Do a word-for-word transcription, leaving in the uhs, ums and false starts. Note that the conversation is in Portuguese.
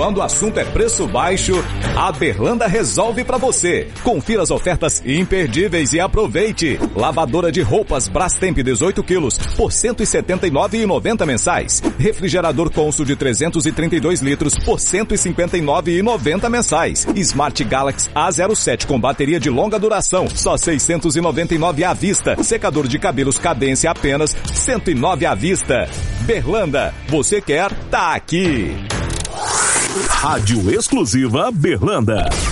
quando o assunto é preço baixo, a Berlanda resolve pra você. Confira as ofertas imperdíveis e aproveite. Lavadora de roupas Brastemp dezoito quilos por cento e setenta e nove reais e noventa centavos mensais. Refrigerador Consul de trezentos e trinta e dois litros por cento e cinquenta e nove reais e noventa centavos mensais. Smart Galaxy A zero sete com bateria de longa duração, só seiscentos e noventa e nove reais à vista. Secador de cabelos Cadência apenas cento e nove reais à vista. Berlanda, você quer? Tá aqui. Rádio exclusiva Berlanda.